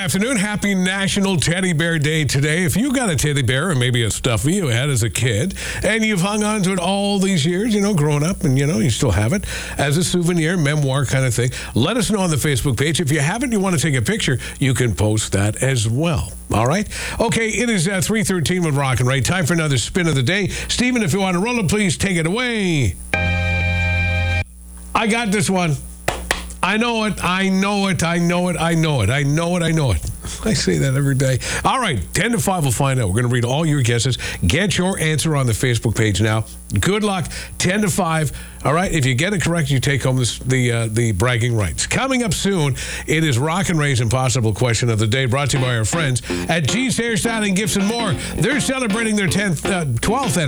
afternoon. Happy National Teddy Bear Day today. If you got a teddy bear or maybe a stuffy you had as a kid and you've hung on to it all these years, growing up and, you still have it as a souvenir, memoir kind of thing, let us know on the Facebook page. If you haven't, you want to take a picture, you can post that as well. All right? Okay, it is 3:13 with Rock and Ray. Time for another spin of the day. Stephen, if you want to roll it, please take it away. I got this one. I know it. I say that every day. All right, 10 to 5 we'll find out. We're going to read all your guesses. Get your answer on the Facebook page now. Good luck. 10 to 5. All right, if you get it correct, you take home the bragging rights. Coming up soon, it is Rock and Ray's Impossible Question of the Day, brought to you by our friends at G's Hairstyling, Gifts and More. They're celebrating their 12th